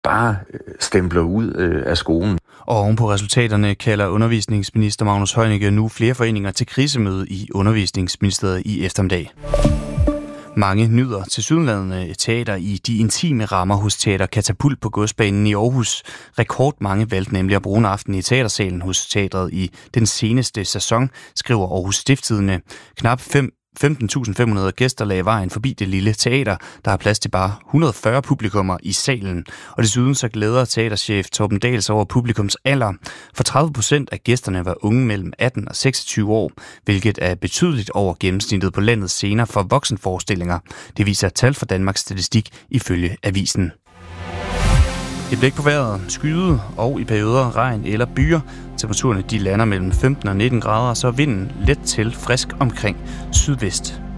bare stempler ud af skolen. Og oven på resultaterne kalder undervisningsminister Magnus Heunicke nu flere foreninger til krisemøde i Undervisningsministeriet i eftermiddag. Mange nyder tilsyneladende teater i de intime rammer hos Teater Katapult på Godsbanen i Aarhus. Rekordmange valgte nemlig at bruge en aften i teatersalen hos teatret i den seneste sæson, skriver Aarhus Stiftstidende. Knap 15.500 gæster lagde vejen forbi det lille teater, der har plads til bare 140 publikummer i salen. Og desuden så glæder teaterchef Torben Dahls over publikums alder. For 30% af gæsterne var unge mellem 18 og 26 år, hvilket er betydeligt over gennemsnittet på landets scener for voksenforestillinger. Det viser tal fra Danmarks Statistik ifølge avisen. Et blik på vejret, skyde og i perioder regn eller byer. Temperaturerne de lander mellem 15 og 19 grader, så er vinden let til frisk omkring sydvest.